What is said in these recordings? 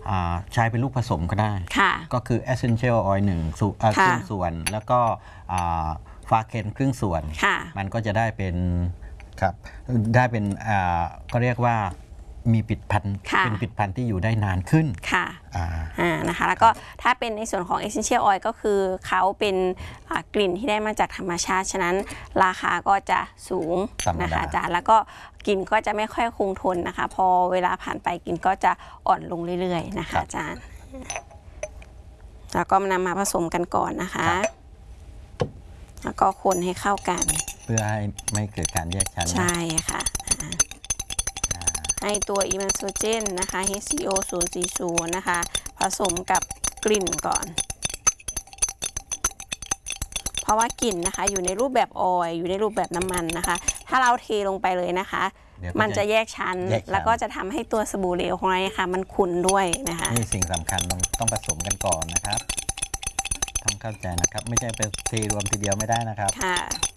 ใช้เป็นลูกผสมก็ได้ก็คือ essential oil 1 ครึ่งส่วนแล้วก็ฟาเคนครึ่งส่วนมันก็จะได้เป็นครับได้เป็นก็เรียกว่ามีผลิตภัณฑ์เป็นผลิตภัณฑ์ที่อยู่ได้นานขึ้นค่ะนะคะแล้วก็ถ้าเป็นในส่วนของ essential oil ก็คือเขาเป็นกลิ่นที่ได้มาจากธรรมชาติฉะนั้นราคาก็จะสูงนะคะอาจารย์แล้วก็กลิ่นก็จะไม่ค่อยคงทนนะคะพอเวลาผ่านไปกลิ่นก็จะอ่อนลงเรื่อยๆนะคะอาจารย์แล้วก็นำมาผสมกันก่อนนะคะแล้วก็คนให้เข้ากันเพื่อให้ไม่เกิดการแยกชั้นใช่ค่ะให้ตัวอิมาโซเจนนะคะ HCO 040นะคะผสมกับกลิ่นก่อนเพราะว่ากลิ่นนะคะอยู่ในรูปแบบออยล์อยู่ในรูปแบบน้ำมันนะคะถ้าเราเทลงไปเลยนะคะมันจะแยกชั้นแล้วก็จะทำให้ตัวสบู่เหลวของเราค่ะมันขุ่นด้วยนะคะนี่สิ่งสำคัญต้องผสมกันก่อนนะครับต้องเข้าใจนะครับไม่ใช่ไปเทรวมทีเดียวไม่ได้นะครับค่ะ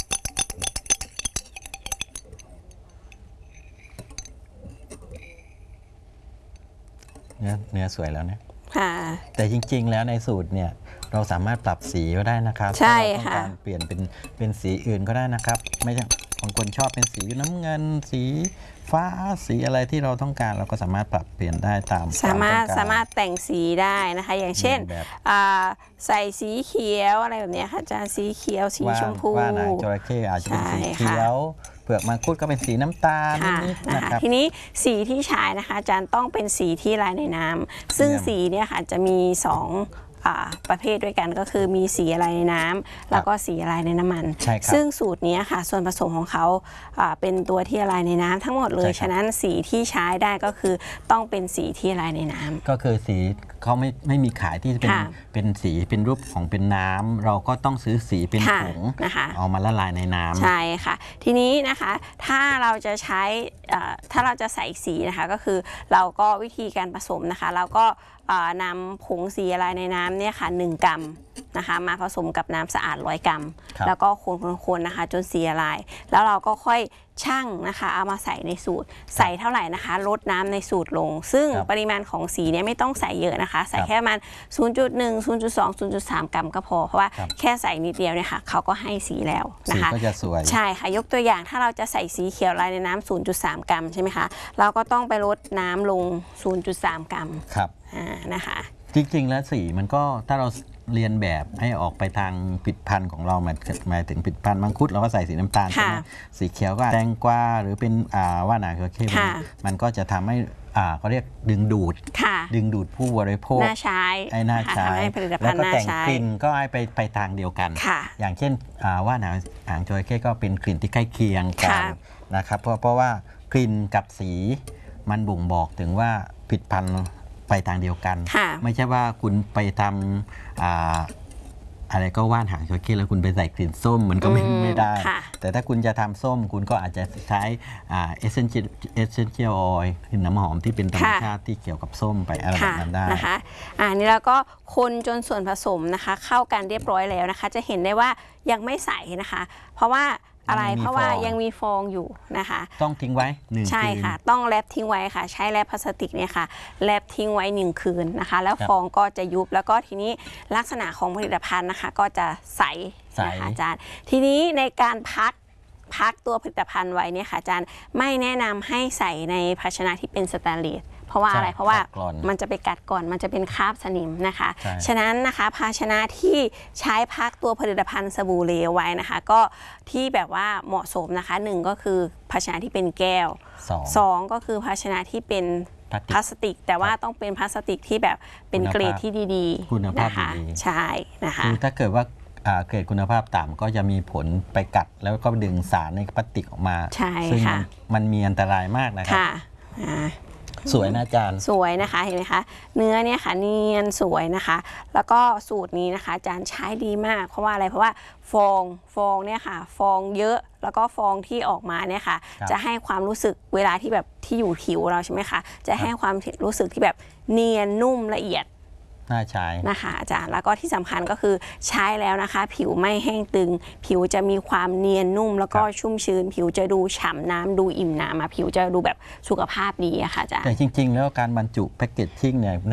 เนื้อสวยแล้วนะแต่จริงๆแล้วในสูตรเนี่ยเราสามารถปรับสีก็ได้นะครับใช่ค่ะถ้าเราต้องการเปลี่ยนเป็นสีอื่นก็ได้นะครับไม่ใช่บางคนชอบเป็นสีน้ำเงินสีฟ้าสีอะไรที่เราต้องการเราก็สามารถปรับเปลี่ยนได้ตามสามารถแต่งสีได้นะคะอย่างเช่นใส่สีเขียวอะไรแบบนี้ค่ะอาจารย์สีเขียวสีชมพูว่าหนังจระเข้อาจจะเป็นสีเขียวเปลือกมังคุดก็เป็นสีน้ำตาลนิดนะครับทีนี้สีที่ใช้นะคะอาจารย์ต้องเป็นสีที่ลายในน้ำซึ่งสีเนี่ยค่ะจะมี2ประเภทด้วยกันก็คือมีสีอะไรในน้ำแล้วก็สีอะไรในน้ำมันซึ่งสูตรนี้ค่ะส่วนผสมของเขาเป็นตัวที่ละลายในน้ำทั้งหมดเลยฉะนั้นสีที่ใช้ได้ก็คือต้องเป็นสีที่ละลายในน้ำก็คือสีเขาไม่มีขายที่เป็นสีเป็นรูปของเป็นน้ำเราก็ต้องซื้อสีเป็นผงเอามาละลายในน้ำใช่ค่ะทีนี้นะคะถ้าเราจะใช้ถ้าเราจะใส่สีนะคะก็คือเราก็วิธีการผสมนะคะเราก็นำผงสีละลายในน้ำเนี่ยค่ะ1 กรัมนะคะมาผสมกับน้ำสะอาด100 กรัมแล้วก็คนนะคะจนสีละลายแล้วเราก็ค่อยชั่งนะคะเอามาใส่ในสูตรใส่เท่าไหร่นะคะลดน้ำในสูตรลงซึ่งปริมาณของสีเนี่ยไม่ต้องใส่เยอะนะคะใส่แค่ประมาณ 0.1 0.2 0.3 กรัมก็พอเพราะว่าแค่ใส่นิดเดียวเนี่ยค่ะเขาก็ให้สีแล้วนะคะก็จะสวยใช่ค่ะยกตัวอย่างถ้าเราจะใส่สีเขียวลายในน้ำ 0.3 กรัมใช่ไหมคะเราก็ต้องไปลดน้ำลง 0.3 กรัมครับนะคะจริงๆแล้วสีมันก็ถ้าเราเรียนแบบให้ออกไปทางผลิตภัณฑ์ของเราหมายถึงผลิตภัณฑ์มังคุดเราก็ใส่สีน้ำตาลใช่ไหมสีเขียวก็แตงกวาหรือเป็นว่าหนาคือเข้มมันก็จะทำให้เขาเรียกดึงดูดผู้บริโภคน่าใช้แล้วก็แต่งกลิ่นก็ให้ไปทางเดียวกันอย่างเช่นว่าหนาหางจระเข้ก็เป็นกลิ่นที่ใกล้เคียงกันนะครับเพราะว่ากลิ่นกับสีมันบ่งบอกถึงว่าผลิตภัณฑ์ไปทางเดียวกันไม่ใช่ว่าคุณไปทำอะไรก็ว่านหางจระเข้แล้วคุณไปใส่กลิ่นส้มมันก็ไม่ได้แต่ถ้าคุณจะทำส้มคุณก็อาจจะใช้essential oil คือน้ำหอมที่เป็นธรรมชาติที่เกี่ยวกับส้มไปอะไรแบบนั้นได้นะคะนี่แล้วก็คนจนส่วนผสมนะคะเข้ากันเรียบร้อยแล้วนะคะจะเห็นได้ว่ายังไม่ใสนะคะเพราะว่าอะไรเพราะว่ายังมีฟองอยู่นะคะต้องทิ้งไว้1 คืนใช่ค่ะต้องแรปทิ้งไว้ค่ะใช้แรปพลาสติกเนี่ยค่ะแรปทิ้งไว้1 คืนนะคะแล้วฟองก็จะยุบแล้วก็ทีนี้ลักษณะของผลิตภัณฑ์นะคะก็จะใสนะคะอาจารย์ทีนี้ในการพักตัวผลิตภัณฑ์ไว้เนี่ยค่ะอาจารย์ไม่แนะนำให้ใส่ในภาชนะที่เป็นสแตนเลสเพราะว่าอะไรเพราะว่ามันจะไปกัดก่อนมันจะเป็นคราบสนิมนะคะฉะนั้นนะคะภาชนะที่ใช้พักตัวผลิตภัณฑ์สบู่เหลวไว้นะคะก็ที่แบบว่าเหมาะสมนะคะ1ก็คือภาชนะที่เป็นแก้ว2ก็คือภาชนะที่เป็นพลาสติกแต่ว่าต้องเป็นพลาสติกที่แบบเป็นเกรดที่ดีๆนะคะใช่นะคะคือถ้าเกิดว่าเกรดคุณภาพต่ำก็จะมีผลไปกัดแล้วก็ดึงสารในพลาสติกออกมาซึ่งมันมีอันตรายมากนะครับสวยนะอาจารย์สวยนะคะเห็นไหมคะเนื้อเนี่ยค่ะเนียนสวยนะคะแล้วก็สูตรนี้นะคะอาจารย์ใช้ดีมากเพราะว่าอะไรเพราะว่าฟองเนี่ยค่ะฟองเยอะแล้วก็ฟองที่ออกมาเนี่ยค่ะจะให้ความรู้สึกเวลาที่แบบที่อยู่ผิวเราใช่ไหมคะจะให้ความรู้สึกที่แบบเนียนนุ่มละเอียดน่าใช้นะคะอาจารย์แล้วก็ที่สำคัญก็คือใช้แล้วนะคะผิวไม่แห้งตึงผิวจะมีความเนียนนุ่มแล้วก็ชุ่มชื้นผิวจะดูฉ่ำน้ำดูอิ่มน้ำผิวจะดูแบบสุขภาพดีอะค่ะอาจารย์แต่จริงๆแล้วการบรรจุแพ็กเกจจิ้งเนี่ย